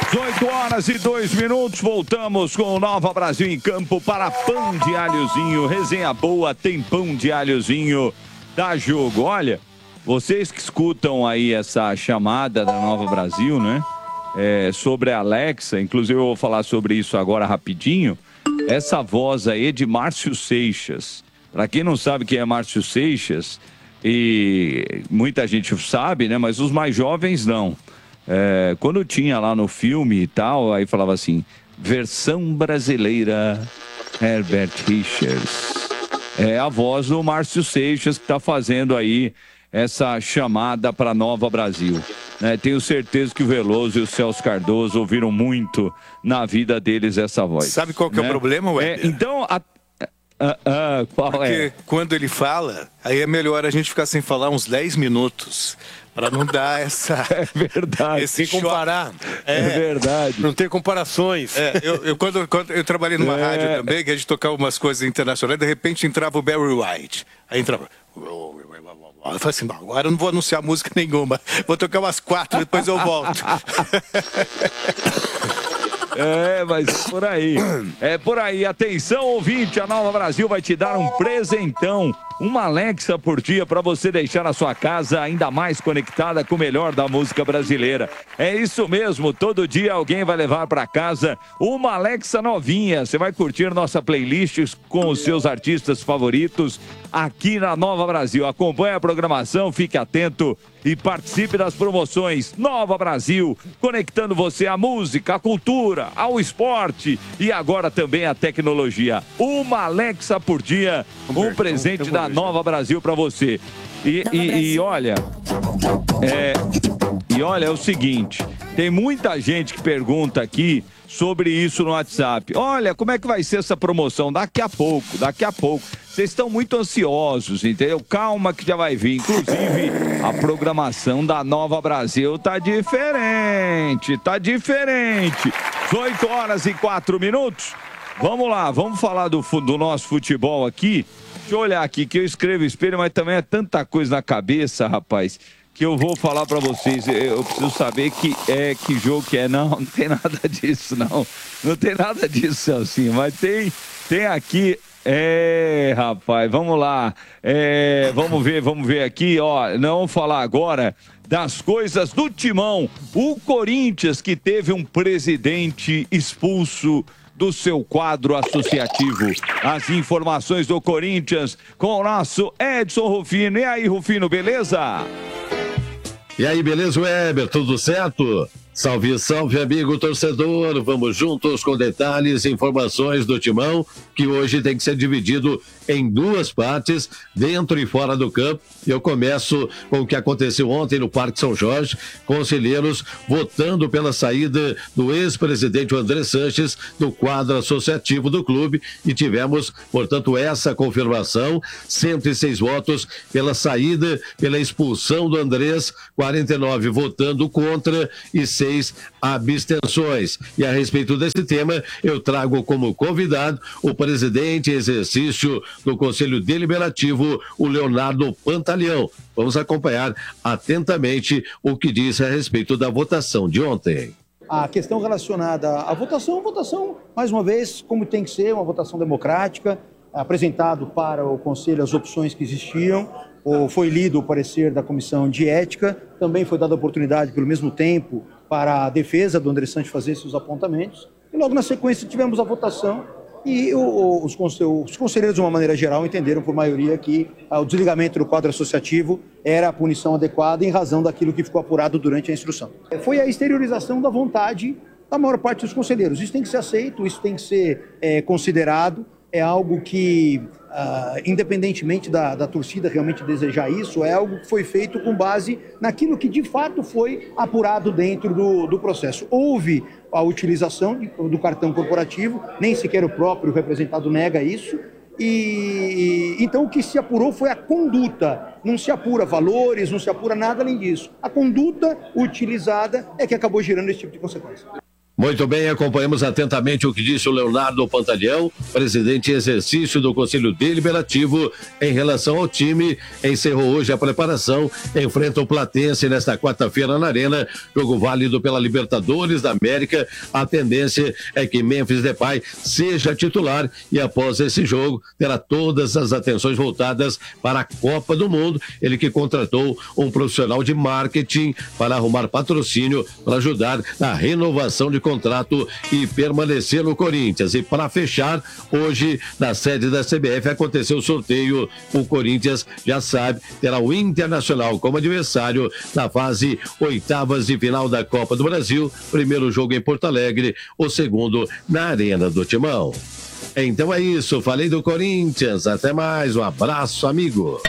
18h02, voltamos com Nova Brasil em campo para Pão de Alhozinho, resenha boa, tem Pão de Alhozinho, dá jogo. Olha, vocês que escutam aí essa chamada da Nova Brasil, né, sobre a Alexa, inclusive eu vou falar sobre isso agora rapidinho, essa voz aí de Márcio Seixas. Para quem não sabe quem é Márcio Seixas, e muita gente sabe, né, mas os mais jovens não. Quando tinha lá no filme e tal, aí falava assim, versão brasileira Herbert Richards. É a voz do Márcio Seixas que está fazendo aí essa chamada para Nova Brasil. Tenho certeza que o Veloso e o Celso Cardoso ouviram muito na vida deles essa voz. Sabe qual que é o problema, Weber? Então, qual Porque quando ele fala, aí é melhor a gente ficar sem falar uns 10 minutos. Para não dar essa... É verdade. Esse sem comparar. É verdade. Não ter comparações. Quando eu trabalhei numa rádio também, que a gente tocava umas coisas internacionais, de repente entrava o Barry White. Aí entrava... Eu falei assim, agora eu não vou anunciar música nenhuma. Vou tocar umas 4, depois eu volto. Mas por aí. É por aí. Atenção, ouvinte, a Nova Brasil vai te dar um presentão. Uma Alexa por dia para você deixar a sua casa ainda mais conectada com o melhor da música brasileira. É isso mesmo, todo dia alguém vai levar para casa uma Alexa novinha. Você vai curtir nossa playlist com os seus artistas favoritos aqui na Nova Brasil. Acompanhe a programação, fique atento e participe das promoções. Nova Brasil, conectando você à música, à cultura, ao esporte e agora também à tecnologia. Uma Alexa por dia, um presente da Nova Brasil para você. E olha, é o seguinte, tem muita gente que pergunta aqui sobre isso no WhatsApp. Olha, como é que vai ser essa promoção? Daqui a pouco. Vocês estão muito ansiosos, entendeu? Calma que já vai vir. Inclusive, a programação da Nova Brasil tá diferente. 18h04. Vamos lá, vamos falar do nosso futebol aqui. Deixa eu olhar aqui, que eu escrevo espelho, mas também é tanta coisa na cabeça, rapaz, que eu vou falar pra vocês. Eu preciso saber que jogo que é. Não tem nada disso, não. Não tem nada disso, Celcinho, mas tem aqui... rapaz, vamos lá. Vamos ver aqui, ó. Não vamos falar agora das coisas do Timão. O Corinthians, que teve um presidente expulso do seu quadro associativo. As informações do Corinthians com o nosso Edson Rufino. E aí, Rufino, beleza? E aí, beleza, Weber? Tudo certo? Salve, salve, amigo torcedor. Vamos juntos com detalhes e informações do Timão, que hoje tem que ser dividido em duas partes, dentro e fora do campo. Eu começo com o que aconteceu ontem no Parque São Jorge, conselheiros votando pela saída do ex-presidente André Sanches do quadro associativo do clube, e tivemos, portanto, essa confirmação, 106 votos pela saída, pela expulsão do Andrés, 49 votando contra e 6 abstenções. E a respeito desse tema, eu trago como convidado o presidente em exercício do Conselho Deliberativo, o Leonardo Pantaleão. Vamos acompanhar atentamente o que diz a respeito da votação de ontem. A questão relacionada à votação, mais uma vez, como tem que ser, uma votação democrática, apresentado para o Conselho as opções que existiam, foi lido o parecer da Comissão de Ética, também foi dada a oportunidade, pelo mesmo tempo, para a defesa do André Sanches fazer seus apontamentos, e logo na sequência tivemos a votação, e os conselheiros, de uma maneira geral, entenderam por maioria que o desligamento do quadro associativo era a punição adequada em razão daquilo que ficou apurado durante a instrução. Foi a exteriorização da vontade da maior parte dos conselheiros. Isso tem que ser aceito, isso tem que ser considerado, é algo que, independentemente da torcida realmente desejar isso, é algo que foi feito com base naquilo que de fato foi apurado dentro do processo. Houve a utilização do cartão corporativo, nem sequer o próprio representado nega isso, e então o que se apurou foi a conduta. Não se apura valores, não se apura nada além disso. A conduta utilizada é que acabou gerando esse tipo de consequência. Muito bem, acompanhamos atentamente o que disse o Leonardo Pantaleão, presidente em exercício do Conselho Deliberativo, em relação ao time. Encerrou hoje a preparação, enfrenta o Platense nesta quarta-feira na Arena, jogo válido pela Libertadores da América. A tendência é que Memphis Depay seja titular e após esse jogo terá todas as atenções voltadas para a Copa do Mundo. Ele que contratou um profissional de marketing para arrumar patrocínio para ajudar na renovação de contrato e permanecer no Corinthians. E para fechar, hoje, na sede da CBF, aconteceu o sorteio. O Corinthians, já sabe, terá o Internacional como adversário na fase oitavas de final da Copa do Brasil. Primeiro jogo em Porto Alegre, o segundo na Arena do Timão. Então é isso, falei do Corinthians. Até mais, um abraço, amigo.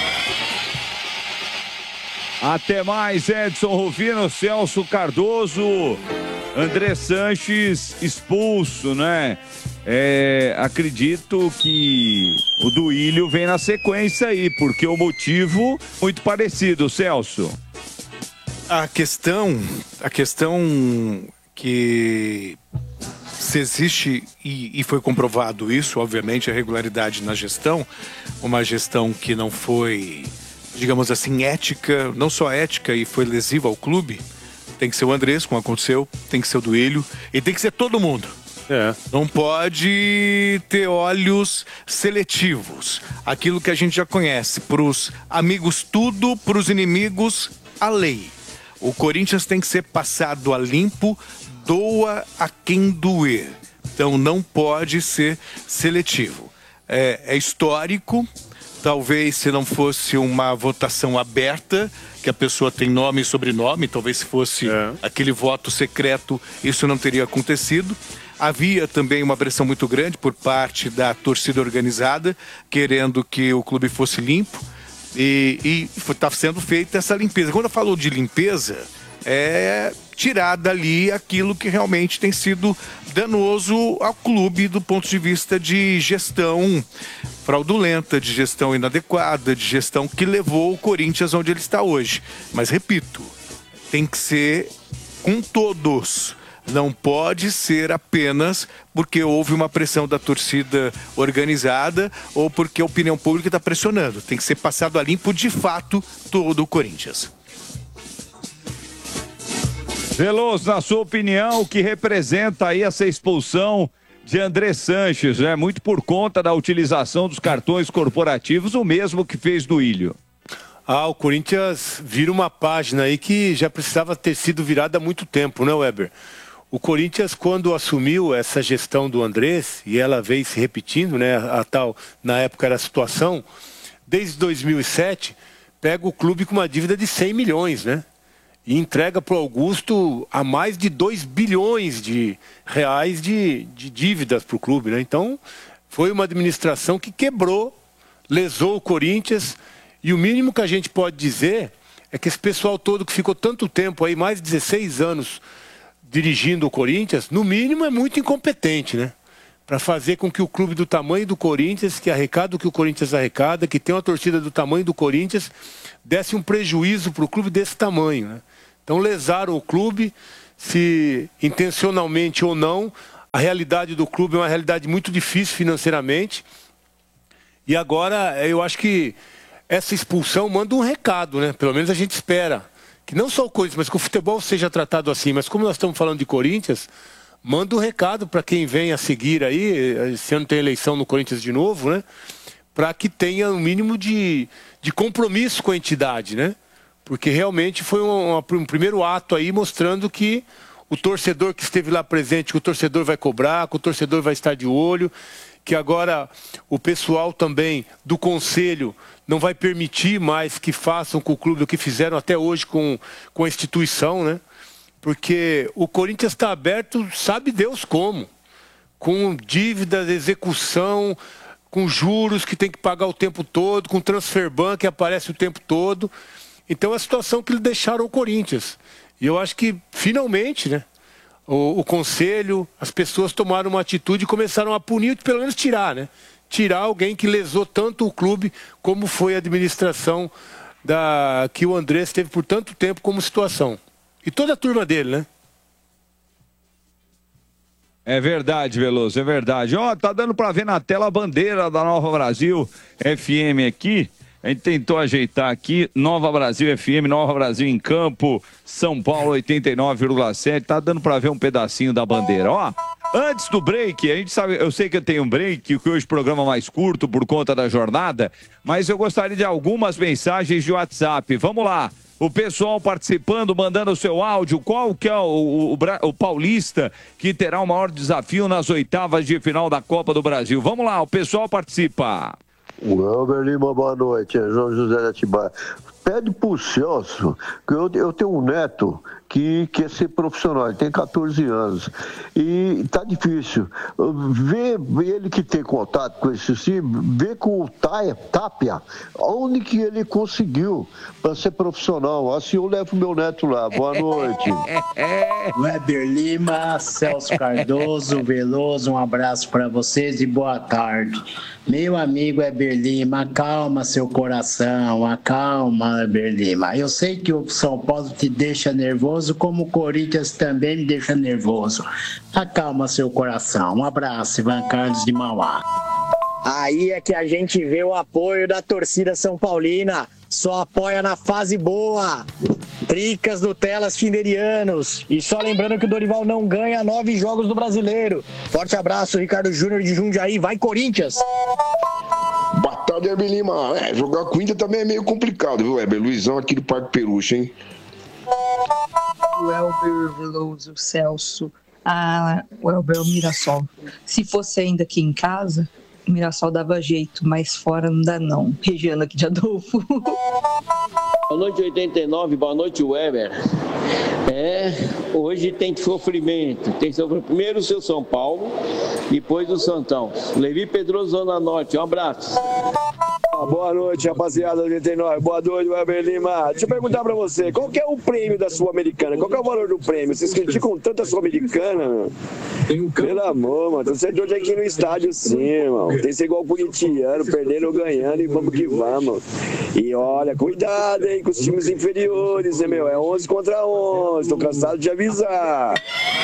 Até mais, Edson Rufino, Celso Cardoso, André Sanches expulso, né? Acredito que o Duílio vem na sequência aí, porque o motivo muito parecido, Celso. A questão que se existe, e foi comprovado isso, obviamente, a irregularidade na gestão, uma gestão que não foi, digamos assim, ética, não só ética e foi lesiva ao clube, tem que ser o Andrés, como aconteceu, tem que ser o Duílio, e tem que ser todo mundo. Não pode ter olhos seletivos. Aquilo que a gente já conhece, para os amigos tudo, para os inimigos a lei. O Corinthians tem que ser passado a limpo, doa a quem doer. Então não pode ser seletivo. É histórico. Talvez se não fosse uma votação aberta, que a pessoa tem nome e sobrenome, talvez se fosse aquele voto secreto, isso não teria acontecido. Havia também uma pressão muito grande por parte da torcida organizada, querendo que o clube fosse limpo, e está sendo feita essa limpeza. Quando eu falo de limpeza, é tirar dali aquilo que realmente tem sido danoso ao clube do ponto de vista de gestão fraudulenta, de gestão inadequada, de gestão que levou o Corinthians onde ele está hoje. Mas, repito, tem que ser com todos. Não pode ser apenas porque houve uma pressão da torcida organizada ou porque a opinião pública está pressionando. Tem que ser passado a limpo, de fato, todo o Corinthians. Veloso, na sua opinião, o que representa aí essa expulsão de André Sanches, né? Muito por conta da utilização dos cartões corporativos, o mesmo que fez Duílio. O Corinthians vira uma página aí que já precisava ter sido virada há muito tempo, né, Weber? O Corinthians, quando assumiu essa gestão do Andrés, e ela veio se repetindo, né, na época era a situação, desde 2007, pega o clube com uma dívida de 100 milhões, né? E entrega para o Augusto a mais de 2 bilhões de reais de dívidas para o clube, né? Então, foi uma administração que quebrou, lesou o Corinthians, e o mínimo que a gente pode dizer é que esse pessoal todo que ficou tanto tempo aí, mais de 16 anos, dirigindo o Corinthians, no mínimo é muito incompetente, né? Para fazer com que o clube do tamanho do Corinthians, que arrecada o que o Corinthians arrecada, que tem uma torcida do tamanho do Corinthians, desse um prejuízo para o clube desse tamanho, né? Então lesaram o clube, se intencionalmente ou não. A realidade do clube é uma realidade muito difícil financeiramente. E agora eu acho que essa expulsão manda um recado, né? Pelo menos a gente espera que não só o Corinthians, mas que o futebol seja tratado assim. Mas como nós estamos falando de Corinthians, manda um recado para quem vem a seguir aí. Esse ano tem eleição no Corinthians de novo, né? Para que tenha um mínimo de compromisso com a entidade, né? Porque realmente foi um primeiro ato aí mostrando que o torcedor que esteve lá presente, que o torcedor vai cobrar, que o torcedor vai estar de olho, que agora o pessoal também do conselho não vai permitir mais que façam com o clube o que fizeram até hoje com a instituição, né? Porque o Corinthians está aberto, sabe Deus como, com dívidas, execução, com juros que tem que pagar o tempo todo, com transfer ban que aparece o tempo todo. Então é a situação que eles deixaram o Corinthians. E eu acho que, finalmente, né, o conselho, as pessoas tomaram uma atitude e começaram a punir, pelo menos tirar, né? Tirar alguém que lesou tanto o clube como foi a administração que o Andrés teve por tanto tempo como situação. E toda a turma dele, né? É verdade, Veloso, é verdade. Ó, tá dando pra ver na tela a bandeira da Nova Brasil FM aqui. A gente tentou ajeitar aqui, Nova Brasil FM, Nova Brasil em Campo, São Paulo 89,7. Tá dando pra ver um pedacinho da bandeira. Ó, antes do break, a gente sabe, eu sei que eu tenho um break, que hoje o programa é mais curto por conta da jornada, mas eu gostaria de algumas mensagens de WhatsApp. Vamos lá. O pessoal participando, mandando o seu áudio. Qual que é o paulista que terá o maior desafio nas oitavas de final da Copa do Brasil? Vamos lá, o pessoal participa. Elber Lima, boa noite. É João José de Atibaia. Pede pro Celso, que eu tenho um neto que quer ser profissional, ele tem 14 anos. E tá difícil. Vê ele que tem contato com esse time, vê com o Tapia, onde que ele conseguiu para ser profissional. Assim eu levo meu neto lá. Boa noite. Weber Lima, Celso Cardoso, Veloso, um abraço para vocês e boa tarde. Meu amigo Weber Lima, acalma seu coração, acalma, Weber Lima. Eu sei que o São Paulo te deixa nervoso, como o Corinthians também me deixa nervoso. Acalma seu coração. Um abraço, Ivan Carlos de Mauá. Aí é que a gente vê o apoio da torcida São Paulina. Só apoia na fase boa. Tricas, Nutelas, Tinderianos. E só lembrando que o Dorival não ganha 9 jogos do Brasileiro. Forte abraço, Ricardo Júnior de Jundiaí. Vai, Corinthians! Boa tarde, Weber Lima. Jogar com o Inter também é meio complicado, viu, Weber? Luizão aqui do Parque Peruche, hein? O Elber, Veloso, Celso, o Elber, o Mirassol. Se fosse ainda aqui em casa, o Mirassol dava jeito, mas fora não dá não. Regiano aqui de Adolfo. Boa noite, 89, boa noite, Weber. Hoje tem sofrimento. Tem sofrimento. Primeiro o seu São Paulo, depois o Santão. Levi Pedroso, Zona Norte, um abraço. Boa noite, rapaziada do 89. Boa noite, Weber Lima. Deixa eu perguntar pra você, qual que é o prêmio da Sul-Americana? Qual que é o valor do prêmio? Vocês criticam tanto a Sul-Americana, meu? Pelo amor, mano. Torcedor de aqui no estádio sim, irmão. Tem que ser igual o corintiano, perdendo ou ganhando e vamos que vamos. E olha, cuidado, hein, com os times inferiores, né, meu? É 11 contra 11. Tô cansado de avisar.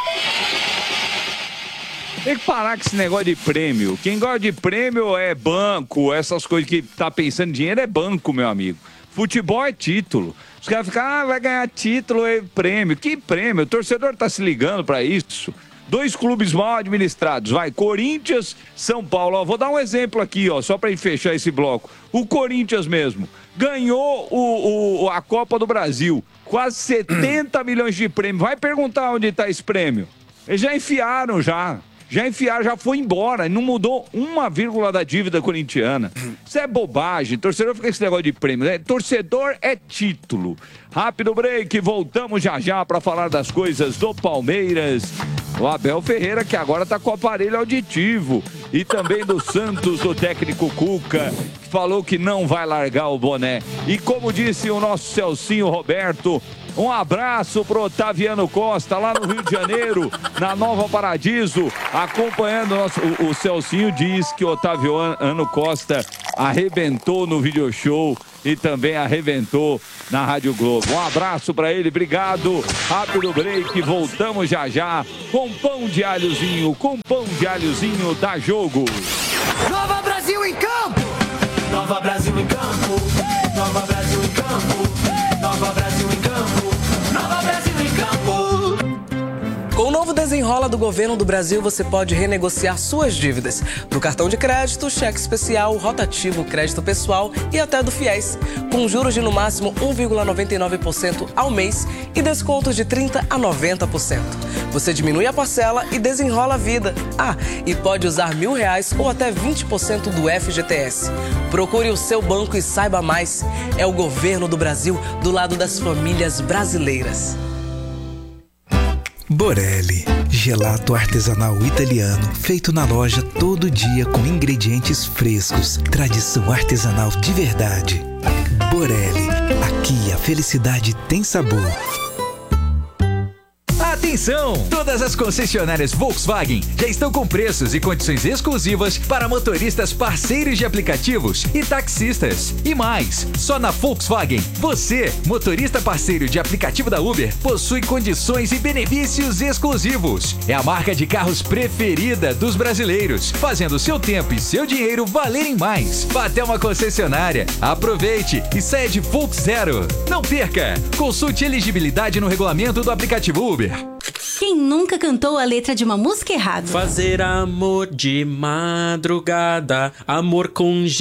Tem que parar com esse negócio de prêmio. Quem gosta de prêmio é banco, essas coisas que tá pensando em dinheiro é banco, meu amigo. Futebol é título. Os caras ficam, vai ganhar título, é prêmio. Que prêmio? O torcedor tá se ligando pra isso. 2 clubes mal administrados, vai, Corinthians, São Paulo. Ó, vou dar um exemplo aqui, ó, só pra gente fechar esse bloco. O Corinthians mesmo ganhou a Copa do Brasil, quase 70 milhões de prêmio. Vai perguntar onde tá esse prêmio. Eles já enfiaram, já foi embora, não mudou 1,, da dívida corintiana. Isso é bobagem, torcedor fica com esse negócio de prêmio, né? Torcedor é título. Rápido break, voltamos já para falar das coisas do Palmeiras. O Abel Ferreira, que agora tá com o aparelho auditivo. E também do Santos, o técnico Cuca, que falou que não vai largar o boné. E como disse o nosso Celcinho Roberto, um abraço pro Otaviano Costa, lá no Rio de Janeiro, na Nova Paradiso, acompanhando o Celcinho diz que o Otaviano Costa arrebentou no video show e também arrebentou na Rádio Globo. Um abraço pra ele, obrigado. Rápido break, voltamos já com pão de alhozinho, da Jogo. Nova Brasil em campo! Nova Brasil em campo! Nova Brasil em campo! Nova Brasil em campo! Nova Brasil em campo! Com o novo Desenrola do Governo do Brasil, você pode renegociar suas dívidas. Do cartão de crédito, cheque especial, rotativo, crédito pessoal e até do FIES. Com juros de no máximo 1,99% ao mês e descontos de 30% a 90%. Você diminui a parcela e desenrola a vida. E pode usar R$1.000 ou até 20% do FGTS. Procure o seu banco e saiba mais. É o Governo do Brasil do lado das famílias brasileiras. Borelli, gelato artesanal italiano, feito na loja todo dia com ingredientes frescos, tradição artesanal de verdade. Borelli, aqui a felicidade tem sabor. A Atenção! Todas as concessionárias Volkswagen já estão com preços e condições exclusivas para motoristas parceiros de aplicativos e taxistas. E mais, só na Volkswagen, você, motorista parceiro de aplicativo da Uber, possui condições e benefícios exclusivos. É a marca de carros preferida dos brasileiros, fazendo seu tempo e seu dinheiro valerem mais. Vá até uma concessionária, aproveite e saia de Volks Zero. Não perca! Consulte elegibilidade no regulamento do aplicativo Uber. Quem nunca cantou a letra de uma música errada? Fazer amor de madrugada, amor com